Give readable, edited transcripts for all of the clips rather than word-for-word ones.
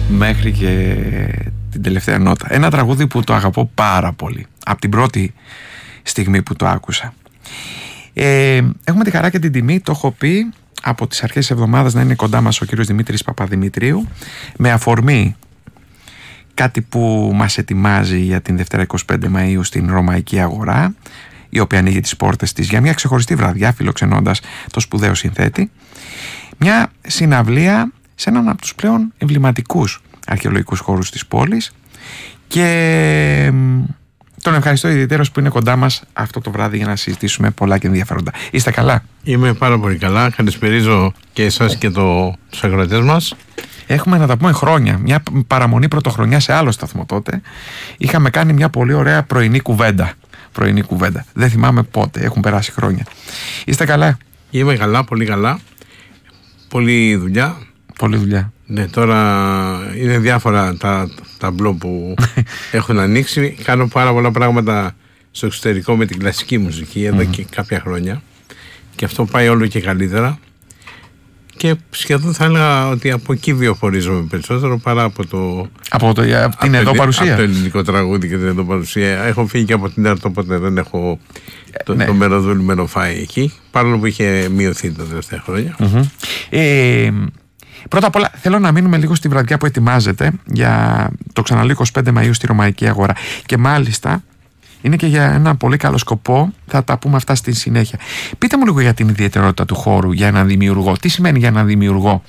μέχρι και την τελευταία νότα. Ένα τραγούδι που το αγαπώ πάρα πολύ από την πρώτη στιγμή που το άκουσα. Έχουμε τη χαρά και την τιμή, το έχω πει, από τις αρχές της εβδομάδας να είναι κοντά μας ο κύριος Δημήτρης Παπαδημητρίου, με αφορμή κάτι που μας ετοιμάζει για την Δευτέρα 25 Μαΐου στην Ρωμαϊκή Αγορά, η οποία ανοίγει τις πόρτες της για μια ξεχωριστή βραδιά, φιλοξενώντας το σπουδαίο συνθέτη. Μια συναυλία σε έναν από τους πλέον εμβληματικούς αρχαιολογικούς χώρους της πόλης, και τον ευχαριστώ ιδιαίτερος που είναι κοντά μας αυτό το βράδυ για να συζητήσουμε πολλά και ενδιαφέροντα. Είστε καλά? Είμαι πάρα πολύ καλά. Καλησπερίζω και εσάς και τους ακροατές μας. Έχουμε, να τα πούμε, χρόνια. Μια παραμονή πρωτοχρονιά σε άλλο σταθμό τότε. Είχαμε κάνει μια πολύ ωραία πρωινή κουβέντα. Δεν θυμάμαι πότε. Έχουν περάσει χρόνια. Είστε καλά? Είμαι καλά, πολύ καλά. Πολλή δουλειά. Ναι, τώρα είναι διάφορα τα μπλοκ που έχουν ανοίξει. Κάνω πάρα πολλά πράγματα στο εξωτερικό με την κλασική μουσική εδώ και κάποια χρόνια. Και αυτό πάει όλο και καλύτερα. Και σχεδόν θα έλεγα ότι από εκεί βιοφορίζομαι περισσότερο παρά από την εδώ παρουσία. Από το ελληνικό τραγούδι και την εδώ παρουσία. Έχω φύγει και από την Έρτο, οπότε δεν έχω το μεροδούλημενο φάει εκεί. Παρόλο που είχε μειωθεί τα τελευταία χρόνια. Πρώτα απ' όλα θέλω να μείνουμε λίγο στη βραδιά που ετοιμάζεται για το ξαναλέω 25 Μαΐου στη Ρωμαϊκή Αγορά. Και μάλιστα είναι και για ένα πολύ καλό σκοπό. Θα τα πούμε αυτά στη συνέχεια. Πείτε μου λίγο για την ιδιαιτερότητα του χώρου για έναν δημιουργό. Τι σημαίνει για έναν δημιουργό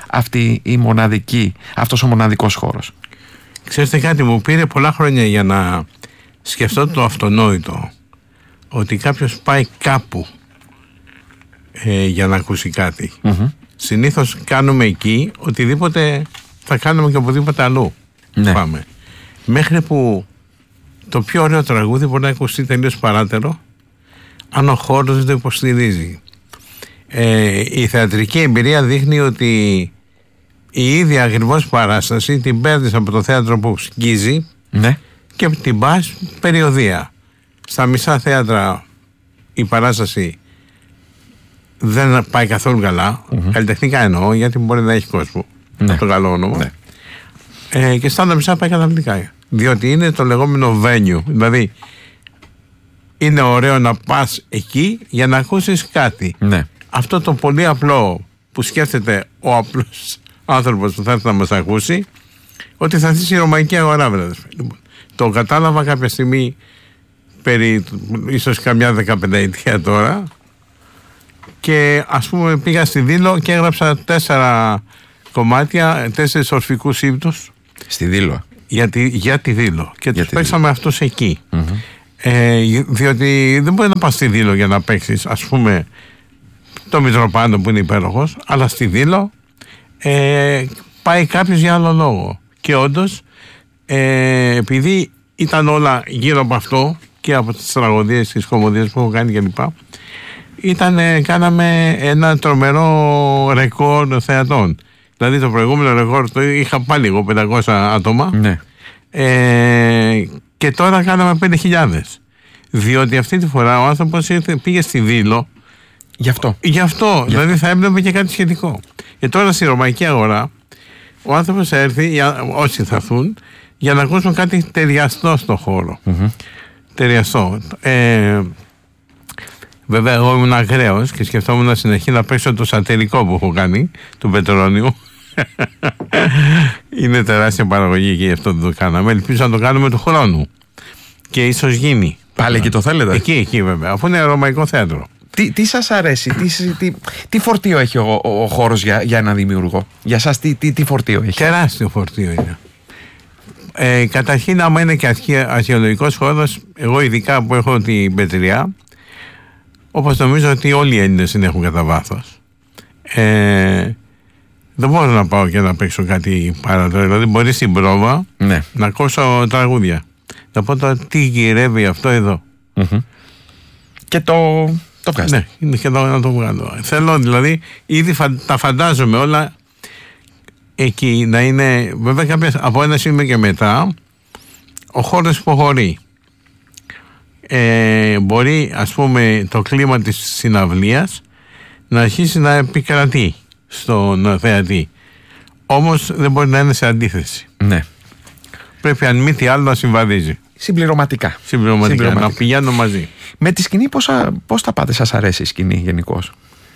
αυτός ο μοναδικός χώρος? Ξέρετε κάτι, μου πήρε πολλά χρόνια για να σκεφτώ το αυτονόητο, ότι κάποιος πάει κάπου για να ακούσει κάτι. Συνήθως κάνουμε εκεί οτιδήποτε θα κάνουμε και οπουδήποτε αλλού. Πάμε. Μέχρι που το πιο ωραίο τραγούδι μπορεί να ακουστεί τελείως παράτερο αν ο χώρος δεν το υποστηρίζει. Η θεατρική εμπειρία δείχνει ότι η ίδια ακριβώς παράσταση την παίρνεις από το θέατρο που σκίζει και την πας περιοδία. Στα μισά θέατρα η παράσταση δεν πάει καθόλου καλά, καλλιτεχνικά εννοώ, γιατί μπορεί να έχει κόσμο, το καλό όνομα. Και στα άλλα μισά πάει καταπληκτικά, διότι είναι το λεγόμενο venue. Δηλαδή είναι ωραίο να πας εκεί για να ακούσεις κάτι. Αυτό το πολύ απλό που σκέφτεται ο απλός άνθρωπος που θα έρθει να μας ακούσει, ότι θα έρθει στη Ρωμαϊκή Αγορά, λοιπόν, το κατάλαβα κάποια στιγμή, ίσως καμιά 15 τώρα, και ας πούμε πήγα στη Δήλο και έγραψα 4 κομμάτια, 4 ορφικούς ύμπτους στη Δήλο για τη Δήλο, και τους παίξαμε αυτούς εκεί. Διότι δεν μπορεί να πας στη Δήλο για να παίξεις, ας πούμε, το Μητροπάνο που είναι υπέροχος, αλλά στη Δήλο πάει κάποιος για άλλο λόγο. Και όντως επειδή ήταν όλα γύρω από αυτό και από τις τραγωδίες, τις κομμωδίες που έχω κάνει κλπ, κάναμε ένα τρομερό ρεκόρ θεατών. Δηλαδή το προηγούμενο ρεκόρ το είχα πάλι εγώ 500 άτομα, και τώρα κάναμε 5.000. Διότι αυτή τη φορά ο άνθρωπος πήγε στη Δήλο γι' αυτό. Δηλαδή θα έβλεπε και κάτι σχετικό. Και τώρα στη Ρωμαϊκή Αγορά ο άνθρωπος θα έρθει, όσοι θα έρθουν, για να ακούσουν κάτι ταιριαστό στο χώρο. Ταιριαστό. Βέβαια εγώ ήμουν ακραίος και σκεφτόμουν να συνεχίσει να παίξω το σατερικό που έχω κάνει, του Πετρώνιου. Είναι τεράστια παραγωγή και γι' αυτό δεν το κάναμε. Ελπίζω να το κάνουμε του χρόνου και ίσως γίνει. Πάλι εκεί το θέλετε? Εκεί βέβαια, αφού είναι ρωμαϊκό θέατρο. Τι σας αρέσει, τι φορτίο έχει ο χώρος για ένα δημιουργό? Για σας τι φορτίο έχει? Τεράστιο φορτίο είναι. Καταρχήν, άμα είναι και αρχαιολογικός χώρος, εγώ ειδικά που έχω την Πετριά, όπως νομίζω ότι όλοι οι Έλληνες την έχουν κατά βάθος, δεν μπορώ να πάω και να παίξω κάτι παρατρό. Δηλαδή μπορεί στην πρόβα να ακούσω τραγούδια, να πω τώρα τι γυρεύει αυτό εδώ, και το βγάζω. Είναι και να το βγάλω. Θέλω δηλαδή, ήδη τα φαντάζομαι όλα εκεί να είναι. Βέβαια από ένα σημείο και μετά ο χώρος υποχωρεί. Μπορεί, ας πούμε, το κλίμα της συναυλίας να αρχίσει να επικρατεί στον θεατή. Όμως δεν μπορεί να είναι σε αντίθεση. Ναι. Πρέπει αν μη τι άλλο να συμβαδίζει. Συμπληρωματικά. Να πηγαίνουν μαζί. Με τη σκηνή πώς τα πάτε, σας αρέσει η σκηνή γενικώς?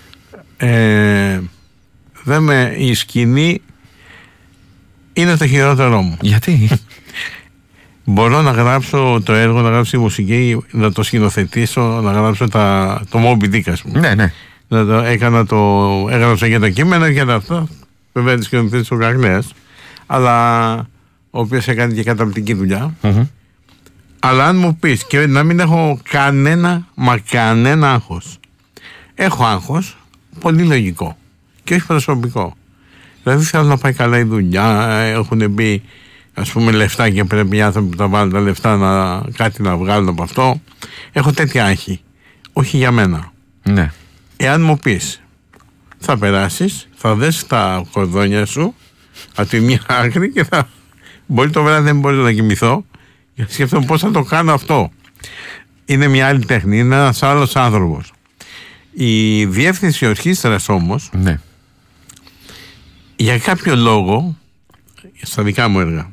Η σκηνή είναι το χειρότερό μου. Γιατί? Μπορώ να γράψω το έργο, να γράψω τη μουσική, να το σκηνοθετήσω, να γράψω το Moby Dick, ας πούμε. Ναι. Έγραψα για το κείμενο και αυτό. Βέβαια τη σκηνοθέτησε ο Καγνέας, αλλά ο οποίος έκανε και καταπληκτική δουλειά. Αλλά αν μου πεις και να μην έχω κανένα άγχος. Έχω άγχος πολύ λογικό και όχι προσωπικό. Δηλαδή θέλω να πάει καλά η δουλειά, έχουν μπει ας πούμε λεφτά και πρέπει οι άνθρωποι που τα βάλουν τα λεφτά κάτι να βγάλουν από αυτό. Έχω τέτοια άγχη. Όχι για μένα. Ναι. Εάν μου πεις θα περάσεις, θα δες τα κορδόνια σου από τη μία άκρη και μπορεί το βράδυ δεν μπορεί να κοιμηθώ γιατί σκέφτομαι πώς θα το κάνω αυτό. Είναι μια άλλη τέχνη, είναι ένας άλλος άνθρωπος. Η διεύθυνση ορχήστρας όμως, ναι, για κάποιο λόγο, στα δικά μου έργα,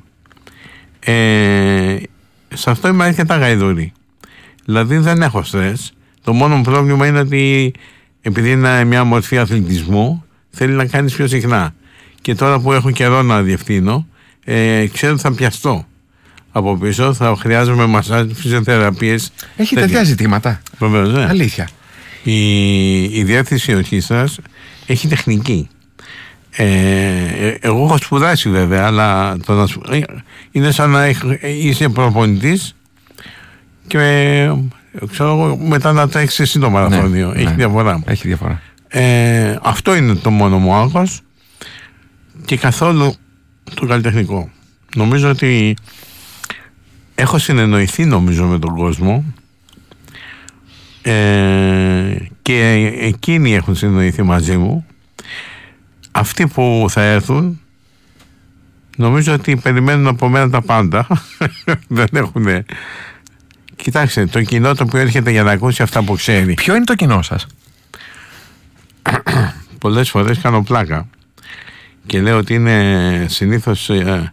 σε αυτό είμαι αρκετά γαϊδούρη. Δηλαδή δεν έχω στρες. Το μόνο πρόβλημα είναι ότι επειδή είναι μια μορφή αθλητισμού, θέλει να κάνεις πιο συχνά. Και τώρα που έχω καιρό να διευθύνω, ξέρω ότι θα πιαστώ από πίσω, θα χρειάζομαι μασάζ, φυσιοθεραπείες. Έχει τέτοια ζητήματα. Βεβαίως, ναι. Αλήθεια. Η διεύθυνση ορχήστρας έχει τεχνική. Εγώ έχω σπουδάσει βέβαια, αλλά είναι σαν να είσαι προπονητής και ξέρω εγώ μετά να τρέξεις εσύ το μαραθώνιο. Ναι, έχει διαφορά. Έχει διαφορά. Αυτό είναι το μόνο μου άγχος και καθόλου το καλλιτεχνικό. Νομίζω ότι έχω συνεννοηθεί με τον κόσμο και εκείνοι έχουν συνεννοηθεί μαζί μου. Αυτοί που θα έρθουν νομίζω ότι περιμένουν από μένα τα πάντα. Δεν έχουνε. Κοιτάξτε, το κοινό το οποίο έρχεται για να ακούσει αυτά που ξέρει. Ποιο είναι το κοινό σας? Πολλές φορές κάνω πλάκα και λέω ότι είναι συνήθως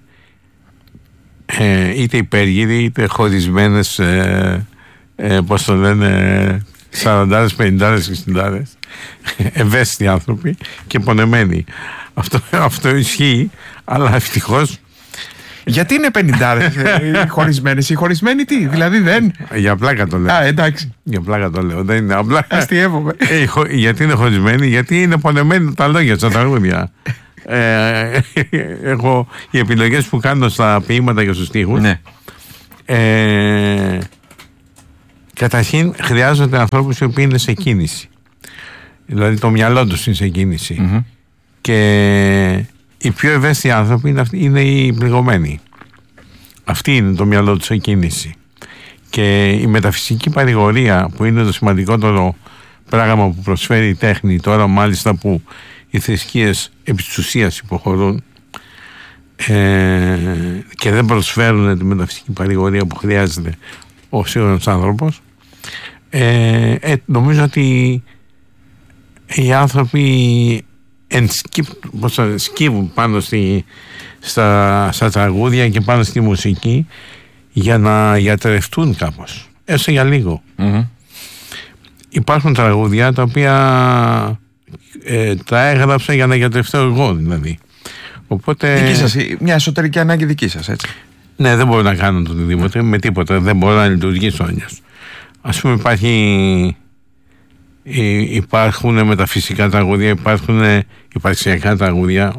είτε υπεργύροι είτε χωρισμένες πώς το λένε 40, 50, 60 ευαίσθητοι άνθρωποι και πονεμένοι. Αυτό ισχύει, αλλά ευτυχώς. Γιατί είναι 50 χωρισμένες? Οι χωρισμένοι τι, δηλαδή δεν? Για πλάκα το λέω. Εντάξει. Για πλάκα το λέω. Δεν είναι απλά. Αστειεύομαι. Γιατί είναι χωρισμένοι? Γιατί είναι πονεμένοι τα λόγια στα τραγούδια. Έχω οι επιλογές που κάνω στα ποίηματα και στους στίχους. Ναι. Καταρχήν χρειάζονται ανθρώπους οι οποίοι είναι σε κίνηση. Δηλαδή το μυαλό τους είναι σε κίνηση. Και οι πιο ευαίσθητοι άνθρωποι είναι οι πληγωμένοι. Αυτοί είναι το μυαλό τους σε κίνηση. Και η μεταφυσική παρηγορία που είναι το σημαντικότερο πράγμα που προσφέρει η τέχνη, τώρα μάλιστα που οι θρησκείες επί της ουσίας υποχωρούν και δεν προσφέρουν τη μεταφυσική παρηγορία που χρειάζεται ο σύγχρονος άνθρωπος, νομίζω ότι οι άνθρωποι σκύβουν πάνω στα τραγούδια και πάνω στη μουσική για να γιατρευτούν κάπως, έστω για λίγο. Υπάρχουν τραγούδια τα οποία τα έγραψα για να γιατρευτώ εγώ, δηλαδή. Οπότε, δική σας, μια εσωτερική ανάγκη δική σας, έτσι. Ναι, δεν μπορώ να κάνω το οτιδήποτε με τίποτα, δεν μπορώ να λειτουργήσω αλλιώς. Ας πούμε υπάρχουν μεταφυσικά τραγούδια, υπάρχουν υπαρξιακά τραγούδια.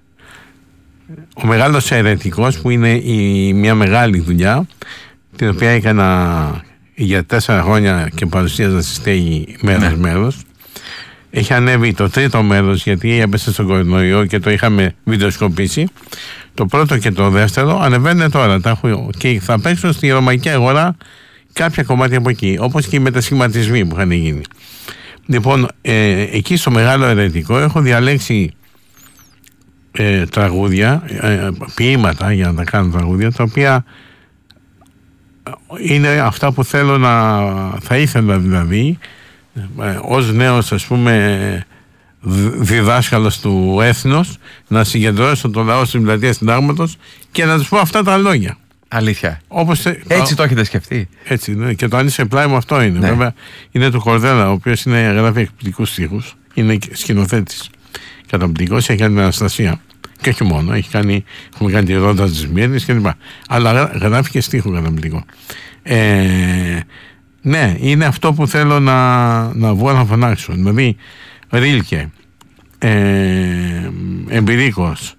Ο Μεγάλος Αιρετικός, που είναι μια μεγάλη δουλειά, την οποία έκανα για 4 χρόνια και παρουσίαζα στη στέγη μέρος. Έχει ανέβει το 3ο μέρος, γιατί έπεσε στον κορονοϊό και το είχαμε βιντεοσκοπήσει. Το πρώτο και το δεύτερο ανεβαίνουν τώρα. Και θα παίξω στη ρωμαϊκή αγορά κάποια κομμάτια από εκεί, όπως και οι μετασχηματισμοί που είχαν γίνει. Λοιπόν, εκεί στο Μεγάλο Αιρετικό έχω διαλέξει τραγούδια, ποίηματα για να τα κάνω τραγούδια, τα οποία είναι αυτά που θα ήθελα δηλαδή ως νέος, ας πούμε, διδάσκαλος του έθνους, να συγκεντρώσω το λαό στην πλατεία Συντάγματος και να τους πω αυτά τα λόγια. Αλήθεια. Όπως, έτσι το έχετε σκεφτεί? Έτσι, ναι. Και το αν είσαι πλάι μου αυτό είναι. Ναι. Βέβαια είναι του Κορδέλα, ο οποίος γράφει εκπληκτικούς στίχους, είναι σκηνοθέτης καταπληκτικός, έχει κάνει την Αναστασία. Και όχι μόνο, έχουμε κάνει τη Ρόδα της Μύρνης κλπ. Αλλά γράφει και στίχο καταπληκτικό. Ναι, είναι αυτό που θέλω να βγω να φωνάξω. Δηλαδή, Ρίλκε, Εμπειρίκος,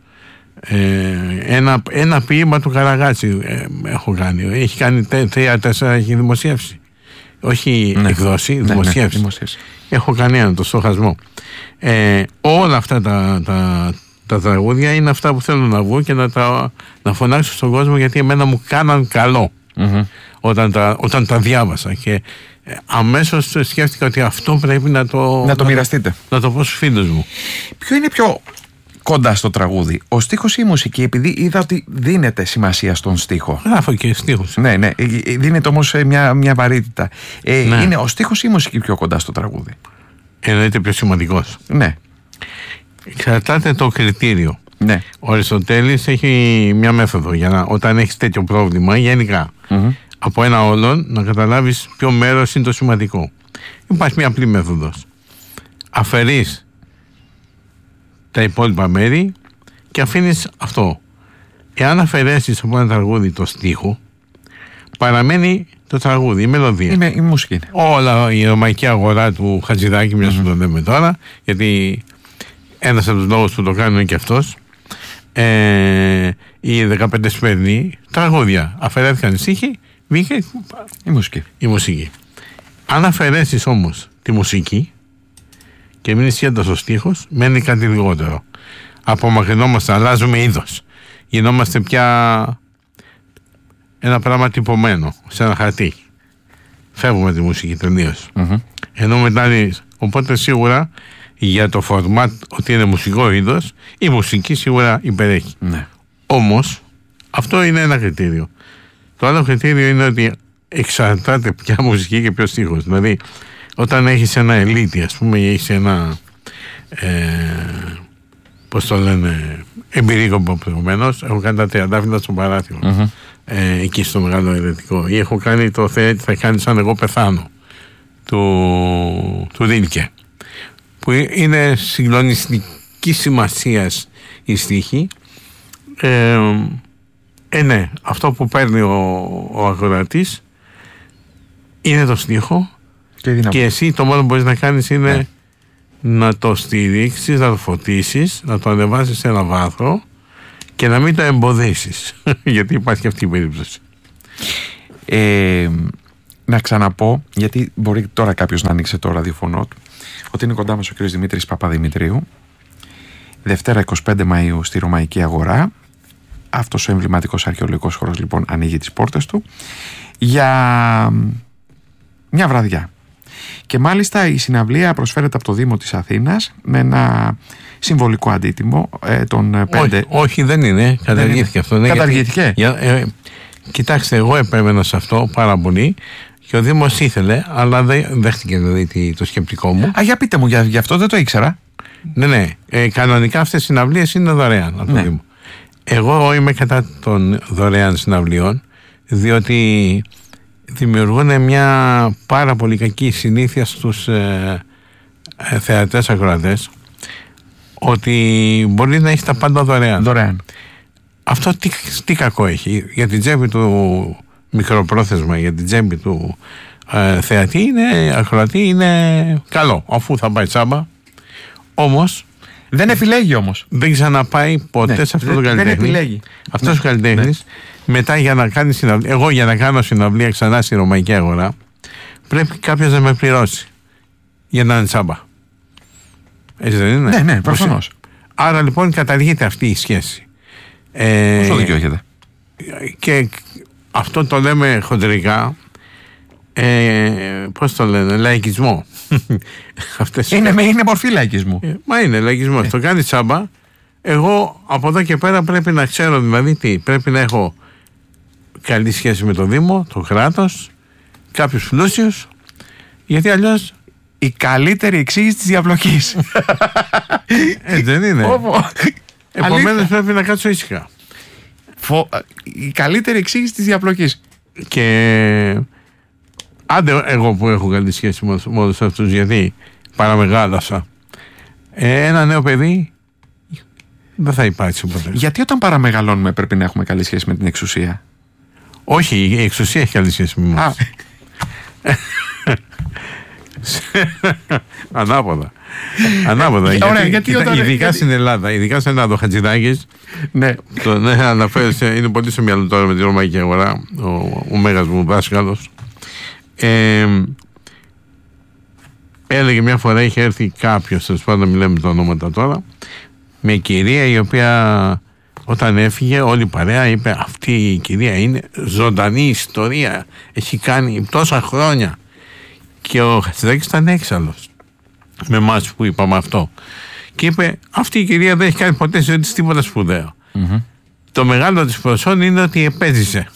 ένα ποίημα του Καραγάτση έχω κάνει. Έχει κάνει 3-4, έχει δημοσιεύσει. Όχι εκδώσει, δημοσιεύσει. Έχω κάνει ένα, το στοχασμό. Όλα αυτά τα τραγούδια είναι αυτά που θέλω να βγω και να φωνάξω στον κόσμο, γιατί εμένα μου κάναν καλό όταν τα διάβασα και αμέσως σκέφτηκα ότι αυτό πρέπει να το μοιραστείτε, να το πω στους φίλους μου. Ποιο είναι πιο κοντά στο τραγούδι, ο στίχος ή η μουσική? Επειδή είδα ότι δίνεται σημασία στον στίχο. Γράφω και στίχους. Ναι, δίνεται όμως μια βαρύτητα. Είναι ο στίχος ή η μουσική πιο κοντά στο τραγούδι? Εννοείται πιο σημαντικός. Ναι. Κρατάτε το κριτήριο. Ναι. Ο Αριστοτέλης έχει μια μέθοδο για όταν έχεις τέτοιο πρόβλημα γενικά, από ένα όλον να καταλάβεις ποιο μέρος είναι το σημαντικό. Υπάρχει μια απλή μέθοδος. Αφαιρείς τα υπόλοιπα μέρη και αφήνεις αυτό. Εάν αφαιρέσεις από ένα τραγούδι το στίχο, παραμένει το τραγούδι, η μελωδία. Η μουσική. Όλα η ρωμαϊκή αγορά του Χατζηδάκη, μιας που το λέμε τώρα, γιατί ένας από τους λόγους που το κάνουν είναι και αυτός. Οι 15 σπέρνοι τραγούδια αφαιρέθηκαν στίχοι, βγήκε η μουσική. Αν αφαιρέσεις όμως τη μουσική και μείνει έντος ο στίχος, μένει κάτι λιγότερο. Απομακρυνόμαστε, αλλάζουμε είδος. Γινόμαστε πια ένα πράγμα τυπωμένο σε ένα χαρτί. Φεύγουμε τη μουσική τελείως. Ενώ μετά, οπότε σίγουρα για το φορμάτ ότι είναι μουσικό είδος, η μουσική σίγουρα υπερέχει. Ναι. Όμως αυτό είναι ένα κριτήριο. Το άλλο κριτήριο είναι ότι εξαρτάται ποια μουσική και ποιο στίχος. Δηλαδή όταν έχεις ένα ελίτη, ας πούμε, ή έχεις ένα πώς το λένε, Εμπειρίκο προηγουμένως, έχω κάνει τα Τριαντάφυλλα στο παράθυρο, εκεί στο Μεγάλο Ερετικό, ή έχω κάνει το Θεέ θα κάνει σαν εγώ πεθάνω του Ρίλκε, που είναι συγκλονιστική σημασίας η στίχη. Ναι, αυτό που παίρνει ο ακροατής είναι το στίχο και εσύ το μόνο που μπορείς να κάνεις είναι να το στηρίξεις, να το φωτίσεις, να το ανεβάσεις σε ένα βάθρο και να μην το εμποδίσεις γιατί υπάρχει και αυτή η περίπτωση. Να ξαναπώ, γιατί μπορεί τώρα κάποιος να ανοίξει το ραδιοφωνό του, ότι είναι κοντά μας ο κ. Δημήτρης Παπαδημητρίου, Δευτέρα 25 Μαΐου στη Ρωμαϊκή Αγορά. Αυτός ο εμβληματικός αρχαιολογικός χώρος λοιπόν ανοίγει τις πόρτες του για μια βραδιά. Και μάλιστα η συναυλία προσφέρεται από το Δήμο της Αθήνας με ένα συμβολικό αντίτιμο των 5. Όχι, δεν είναι. Καταργήθηκε αυτό. Καταργήθηκε. Κοιτάξτε, εγώ επέμενα σε αυτό πάρα πολύ και ο Δήμος ήθελε, αλλά δεν δέχτηκε δηλαδή το σκεπτικό μου. Για πείτε μου, γι' αυτό δεν το ήξερα. Ναι. Κανονικά αυτές οι συναυλίες είναι δωρεάν από το Δήμο. Εγώ είμαι κατά των δωρεάν συναυλιών, διότι δημιουργούν μια πάρα πολύ κακή συνήθεια στους θεατές ακροατές, ότι μπορεί να έχει τα πάντα δωρεάν. Αυτό τι κακό έχει? Για την τσέπη του μικροπρόθεσμα, για την τσέπη του θεατή, ακροατή, είναι καλό, αφού θα πάει τσάμπα. Όμως δεν επιλέγει όμως. Δεν ξαναπάει ποτέ σε αυτό το καλλιτέχνη. Δεν επιλέγει. Αυτός ο καλλιτέχνης μετά για να κάνει συναυλία, εγώ για να κάνω συναυλία ξανά στη Ρωμαϊκή Αγορά, πρέπει κάποιος να με πληρώσει για να είναι τσάμπα. Έτσι δεν είναι? Ναι, προφανώς. Άρα λοιπόν καταργείται αυτή η σχέση. Πόσο δίκιο έχετε? Και αυτό το λέμε χοντρικά, πώς το λένε, λαϊκισμό. Είναι μορφή λαϊκισμού. Μα είναι λαϊκισμό. Το κάνει τσάμπα. Εγώ από εδώ και πέρα πρέπει να ξέρω, δηλαδή τι, πρέπει να έχω καλή σχέση με το Δήμο, το κράτος, κάποιους πλούσιους, γιατί αλλιώς η καλύτερη εξήγηση της διαπλοκής. Δεν είναι. Επομένως πρέπει να κάτσω ήσυχα. Η καλύτερη εξήγηση της διαπλοκής. Και άντε εγώ που έχω καλή σχέση με όλους αυτούς, γιατί παραμεγάλασα. Ένα νέο παιδί δεν θα υπάρξει ποτέ. Γιατί όταν παραμεγαλώνουμε πρέπει να έχουμε καλή σχέση με την εξουσία? Όχι, η εξουσία έχει καλή σχέση με εμάς. Ανάποδα. Ειδικά στην Ελλάδα. Ο Χατζηδάκης. Ναι. Αναφέρεσαι, είναι πολύ στο μυαλό τώρα με την ρωμαϊκή αγορά. Ο μέγας μου δάσκαλος. Έλεγε μια φορά, είχε έρθει κάποιος, τέλος πάντων, μιλάμε τα ονόματα τώρα, με κυρία η οποία όταν έφυγε όλη η παρέα είπε, αυτή η κυρία είναι ζωντανή ιστορία, έχει κάνει τόσα χρόνια. Και ο Χατζηδάκης ήταν έξαλλος με εμάς που είπαμε αυτό και είπε, αυτή η κυρία δεν έχει κάνει ποτέ ζωή της τίποτα σπουδαίο. Το μεγάλο της προσόν είναι ότι επέζησε.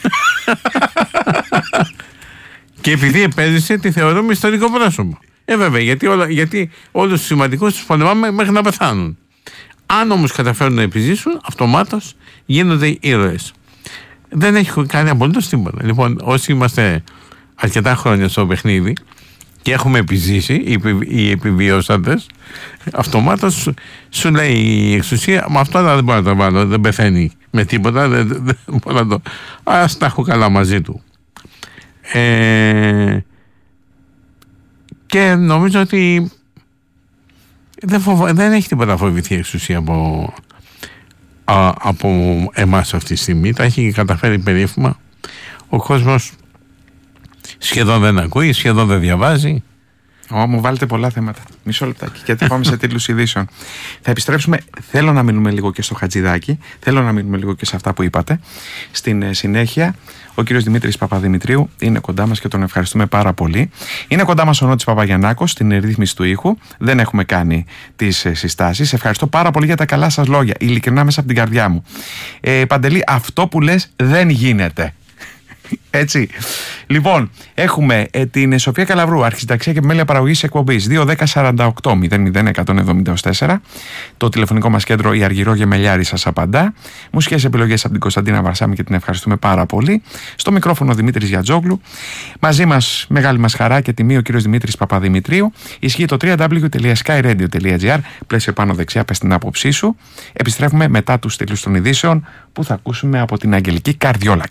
Και επειδή επέζησε τη θεωρούμε ιστορικό πρόσωπο. Βέβαια, γιατί όλους τους σημαντικούς τους πολεμάμε μέχρι να πεθάνουν. Αν όμως καταφέρουν να επιζήσουν, αυτομάτως γίνονται ήρωες. Δεν έχει κάνει απολύτως τίποτα. Λοιπόν, όσοι είμαστε αρκετά χρόνια στο παιχνίδι και έχουμε επιζήσει, οι επιβιώσαντες, αυτομάτως σου λέει η εξουσία, με αυτό δεν μπορώ να το βάλω, δεν πεθαίνει με τίποτα, δεν μπορώ να το... Ας τα έχω καλά μαζί του. Και νομίζω ότι δεν έχει τίποτα να φοβηθεί η εξουσία από εμάς αυτή τη στιγμή. Τα έχει καταφέρει περίφημα. Ο κόσμος σχεδόν δεν ακούει, σχεδόν δεν διαβάζει. Μου βάλετε πολλά θέματα. Μισό λεπτάκι, γιατί πάμε σε τίτλους ειδήσεων. Θα επιστρέψουμε. Θέλω να μείνουμε λίγο και στο Χατζηδάκη. Θέλω να μείνουμε λίγο και σε αυτά που είπατε. Στην συνέχεια, ο κύριος Δημήτρης Παπαδημητρίου είναι κοντά μας και τον ευχαριστούμε πάρα πολύ. Είναι κοντά μας ο Νότης Παπαγιαννάκος στην ρύθμιση του ήχου. Δεν έχουμε κάνει τις συστάσεις. Ευχαριστώ πάρα πολύ για τα καλά σας λόγια. Ειλικρινά μέσα από την καρδιά μου. Παντελή, αυτό που λες δεν γίνεται. Έτσι. Λοιπόν, έχουμε την Σοφία Καλαβρού, αρχισυνταξία και επιμέλεια παραγωγής εκπομπής 2-10-48-001-174. Το τηλεφωνικό μας κέντρο η Αργυρό Γεμελιάρη σας απαντά. Μουσικές επιλογές από την Κωνσταντίνα Βαρσάμη και την ευχαριστούμε πάρα πολύ. Στο μικρόφωνο Δημήτρης Γιατζόγλου. Μαζί μας, μεγάλη μας χαρά και τιμή, ο κύριος Δημήτρης Παπαδημητρίου. Ισχύει το www.skyradio.gr. Πλαίσιο πάνω δεξιά, πες την άποψή σου. Επιστρέφουμε μετά τους τίτλους των ειδήσεων που θα ακούσουμε από την Αγγελική Καρδιόλακα.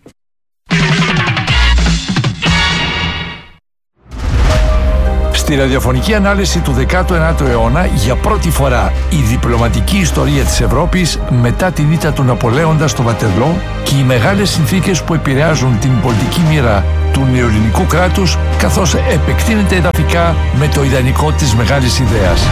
Στη ραδιοφωνική ανάλυση του 19ου αιώνα, για πρώτη φορά η διπλωματική ιστορία της Ευρώπης μετά την ήττα του Ναπολέοντα στο Βατερλό και οι μεγάλες συνθήκες που επηρεάζουν την πολιτική μοίρα του νεοελληνικού κράτους, καθώς επεκτείνεται εδαφικά με το ιδανικό της μεγάλης ιδέας.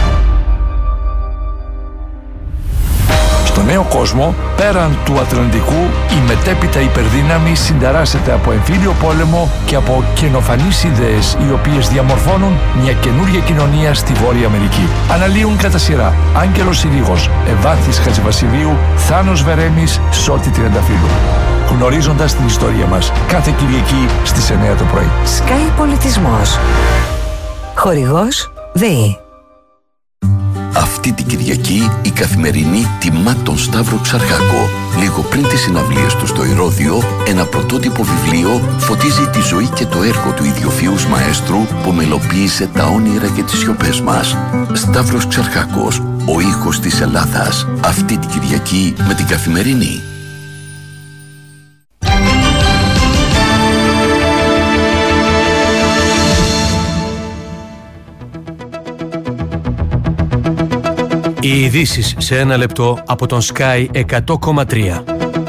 Στο νέο κόσμο, πέραν του Ατλαντικού, η μετέπειτα υπερδύναμη συνταράσσεται από εμφύλιο πόλεμο και από καινοφανείς ιδέες, οι οποίες διαμορφώνουν μια καινούργια κοινωνία στη Βόρεια Αμερική. Αναλύουν κατά σειρά Άγγελος Συρίγος, Ευάνθης Χατζηβασιλείου, Θάνος Βερέμης, Σώτη Τριανταφύλου. Γνωρίζοντας την ιστορία μας, κάθε Κυριακή στις 9 το πρωί. Sky Πολιτισμός. Χορηγός ΔΕΗ. Αυτή την Κυριακή η Καθημερινή τιμά τον Σταύρο Ξαρχάκο. Λίγο πριν τις συναυλίες του στο Ηρώδειο, ένα πρωτότυπο βιβλίο φωτίζει τη ζωή και το έργο του ιδιοφυούς μαέστρου που μελοποίησε τα όνειρα και τις σιωπές μας. Σταύρος Ξαρχάκος, ο ήχος της Ελλάδας. Αυτή την Κυριακή με την Καθημερινή. Οι ειδήσεις σε ένα λεπτό από τον Sky 100,3.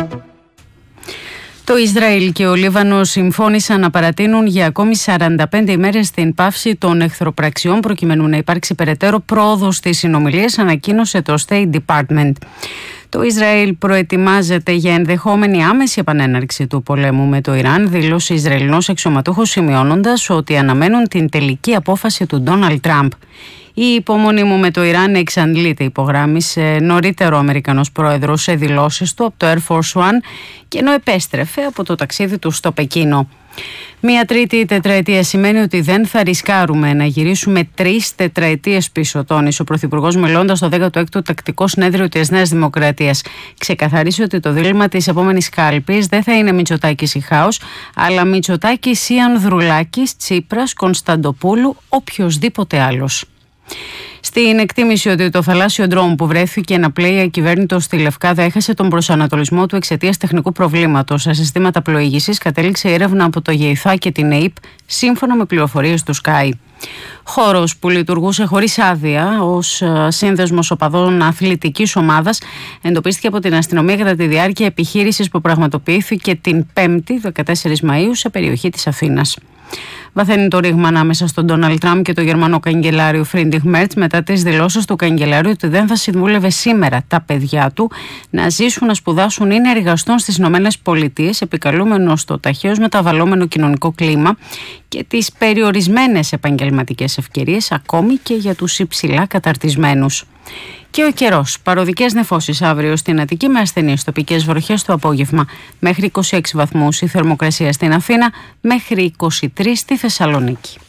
Το Ισραήλ και ο Λίβανος συμφώνησαν να παρατείνουν για ακόμη 45 ημέρες την πάυση των εχθροπραξιών προκειμένου να υπάρξει περαιτέρω πρόοδος στις συνομιλίες, ανακοίνωσε το State Department. Το Ισραήλ προετοιμάζεται για ενδεχόμενη άμεση επανέναρξη του πολέμου με το Ιράν, δήλωσε Ισραηλινός αξιωματούχος, σημειώνοντας ότι αναμένουν την τελική απόφαση του Ντόναλντ Τραμπ. Η υπομονή μου με το Ιράν εξαντλείται, υπογράμμισε νωρίτερο ο Αμερικανός πρόεδρος σε δηλώσεις του από το Air Force One και ενώ επέστρεφε από το ταξίδι του στο Πεκίνο. Μια τρίτη τετραετία σημαίνει ότι δεν θα ρισκάρουμε να γυρίσουμε 3 τετραετίες πίσω, τόνισε ο Πρωθυπουργός μιλώντας στο 16ο Τακτικό Συνέδριο της Νέας Δημοκρατίας. Ξεκαθαρίσει ότι το δίλημμα της επόμενης κάλπης δεν θα είναι Μητσοτάκης ή Χάος, αλλά Μητσοτάκης ή Ανδρουλάκης, Τσίπρας, Κωνσταντοπούλου, οποιοσδήποτε άλλος. Στην εκτίμηση ότι το θαλάσσιο ντρόουν που βρέθηκε να πλέει ακυβέρνητο στη Λευκάδα έχασε τον προσανατολισμό του εξαιτίας τεχνικού προβλήματος σε συστήματα πλοήγησης, κατέληξε έρευνα από το ΓΕΙΘΑ και την ΑΕΠ, σύμφωνα με πληροφορίες του Sky. Χώρος που λειτουργούσε χωρίς άδεια ως σύνδεσμος οπαδών αθλητικής ομάδας εντοπίστηκε από την αστυνομία κατά τη διάρκεια επιχείρησης που πραγματοποιήθηκε την 5η 14 Μαΐου σε περιοχή της Αθήνας. Βαθαίνει το ρήγμα ανάμεσα στον Ντόναλντ Τραμπ και τον Γερμανό καγκελάριο Φρίντριχ Μέρτς μετά τις δηλώσεις του καγκελάριου ότι δεν θα συμβούλευε σήμερα τα παιδιά του να ζήσουν, να σπουδάσουν ή να εργαστούν στις ΗΠΑ, επικαλούμενο στο ταχαίως μεταβαλλόμενο κοινωνικό κλίμα και τις περιορισμένες επαγγελματικές ευκαιρίες, ακόμη και για τους υψηλά καταρτισμένους. Και ο καιρός. Παροδικές νεφώσεις αύριο στην Αττική με ασθενείς τοπικές βροχές το απόγευμα. Μέχρι 26 βαθμούς η θερμοκρασία στην Αθήνα, μέχρι 23 στη Θεσσαλονίκη.